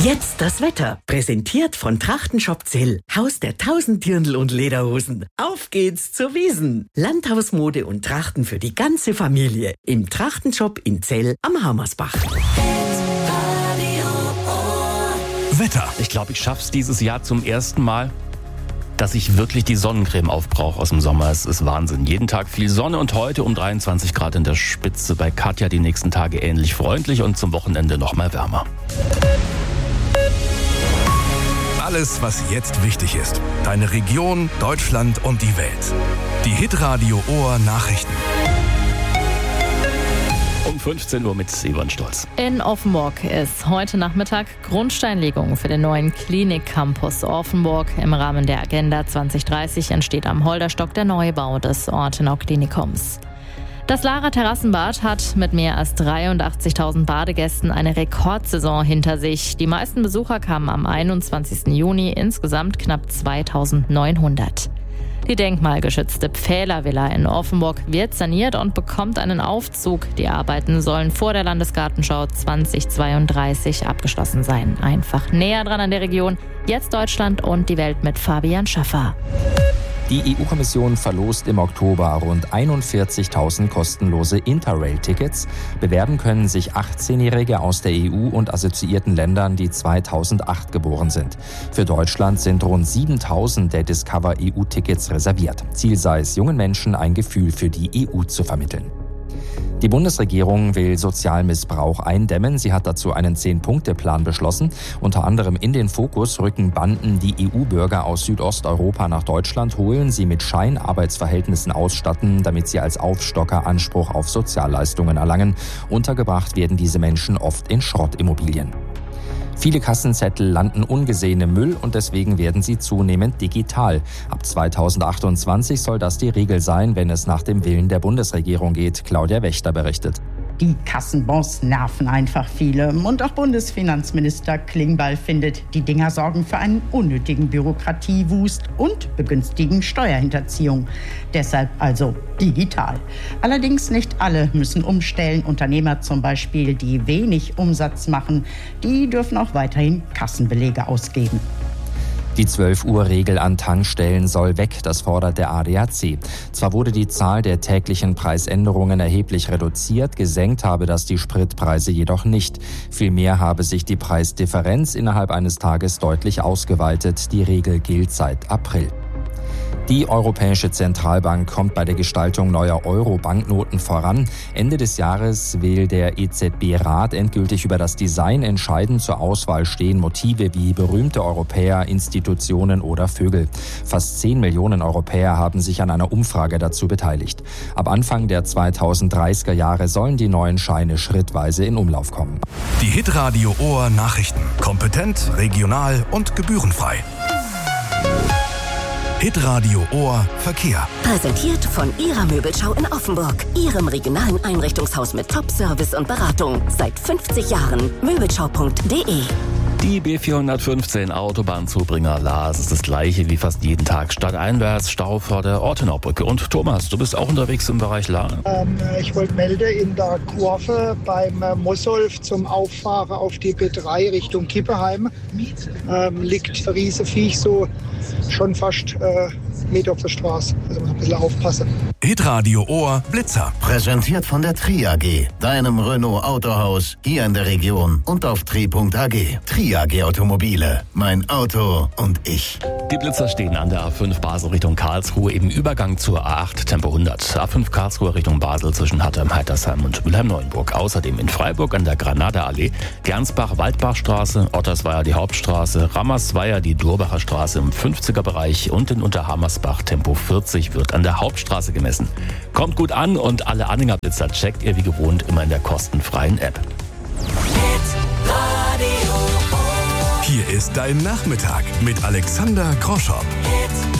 Jetzt das Wetter. Präsentiert von Trachtenshop Zell. Haus der 1000 Dirndl und Lederhosen. Auf geht's zur Wiesn. Landhausmode und Trachten für die ganze Familie. Im Trachtenshop in Zell am Hammersbach. Wetter. Ich glaube, ich schaff's dieses Jahr zum ersten Mal, dass ich wirklich die Sonnencreme aufbrauche aus dem Sommer. Es ist Wahnsinn. Jeden Tag viel Sonne und heute um 23 Grad in der Spitze. Bei Katja die nächsten Tage ähnlich freundlich und zum Wochenende noch mal wärmer. Alles, was jetzt wichtig ist. Deine Region, Deutschland und die Welt. Die Hitradio Ohr Nachrichten. Um 15 Uhr mit Yvonne Stolz. In Offenburg ist heute Nachmittag Grundsteinlegung für den neuen Klinik-Campus Offenburg. Im Rahmen der Agenda 2030 entsteht am Holderstock der Neubau des Ortenau-Klinikums. Das Lahrer Terrassenbad hat mit mehr als 83.000 Badegästen eine Rekordsaison hinter sich. Die meisten Besucher kamen am 21. Juni, insgesamt knapp 2.900. Die denkmalgeschützte Pfählervilla in Offenburg wird saniert und bekommt einen Aufzug. Die Arbeiten sollen vor der Landesgartenschau 2032 abgeschlossen sein. Einfach näher dran an der Region. Jetzt Deutschland und die Welt mit Fabian Schaffer. Die EU-Kommission verlost im Oktober rund 41.000 kostenlose Interrail-Tickets. Bewerben können sich 18-Jährige aus der EU und assoziierten Ländern, die 2008 geboren sind. Für Deutschland sind rund 7.000 der Discover-EU-Tickets reserviert. Ziel sei es, jungen Menschen ein Gefühl für die EU zu vermitteln. Die Bundesregierung will Sozialmissbrauch eindämmen. Sie hat dazu einen 10-Punkte-Plan beschlossen. Unter anderem in den Fokus rücken Banden, die EU-Bürger aus Südosteuropa nach Deutschland holen, sie mit Scheinarbeitsverhältnissen ausstatten, damit sie als Aufstocker Anspruch auf Sozialleistungen erlangen. Untergebracht werden diese Menschen oft in Schrottimmobilien. Viele Kassenzettel landen ungesehen im Müll und deswegen werden sie zunehmend digital. Ab 2028 soll das die Regel sein, wenn es nach dem Willen der Bundesregierung geht. Claudia Wächter berichtet. Die Kassenbons nerven einfach viele. Und auch Bundesfinanzminister Klingbeil findet, die Dinger sorgen für einen unnötigen Bürokratiewust und begünstigen Steuerhinterziehung. Deshalb also digital. Allerdings nicht alle müssen umstellen. Unternehmer zum Beispiel, die wenig Umsatz machen, die dürfen auch weiterhin Kassenbelege ausgeben. Die 12-Uhr-Regel an Tankstellen soll weg, das fordert der ADAC. Zwar wurde die Zahl der täglichen Preisänderungen erheblich reduziert, gesenkt habe das die Spritpreise jedoch nicht. Vielmehr habe sich die Preisdifferenz innerhalb eines Tages deutlich ausgeweitet. Die Regel gilt seit April. Die Europäische Zentralbank kommt bei der Gestaltung neuer Euro-Banknoten voran. Ende des Jahres will der EZB-Rat endgültig über das Design entscheiden. Zur Auswahl stehen Motive wie berühmte Europäer, Institutionen oder Vögel. Fast 10 Millionen Europäer haben sich an einer Umfrage dazu beteiligt. Ab Anfang der 2030er Jahre sollen die neuen Scheine schrittweise in Umlauf kommen. Die Hitradio Ohr Nachrichten. Kompetent, regional und gebührenfrei. Hitradio Ohr Verkehr. Präsentiert von Ihrer Möbelschau in Offenburg. Ihrem regionalen Einrichtungshaus mit Top-Service und Beratung. Seit 50 Jahren. Möbelschau.de. Die B415 Autobahnzubringer Lars ist das gleiche wie fast jeden Tag. Stadteinwärts Stau vor der Ortenaubrücke. Und Thomas, du bist auch unterwegs im Bereich Lahr? Ich wollte melden, in der Kurve beim Mossolf zum Auffahren auf die B3 Richtung Kippeheim liegt der Riesenviech so schon fast mit auf der Straße. Also muss ein bisschen aufpassen. Hitradio Ohr Blitzer. Präsentiert von der Tri AG, deinem Renault Autohaus hier in der Region und auf tri.ag. Tri AG Automobile, mein Auto und ich. Die Blitzer stehen an der A5 Basel Richtung Karlsruhe im Übergang zur A8 Tempo 100. A5 Karlsruhe Richtung Basel zwischen Hattem, Heitersheim und Mülheim-Neuenburg. Außerdem in Freiburg an der Granada-Allee, Gernsbach-Waldbachstraße, Ottersweier die Hauptstraße, Rammersweier die Durbacher Straße im 50er-Bereich und in Unterhammersbach Tempo 40 wird an der Hauptstraße gemessen. Kommt gut an und alle Anhängerblitzer checkt ihr wie gewohnt immer in der kostenfreien App. Hier ist dein Nachmittag mit Alexander Groschow.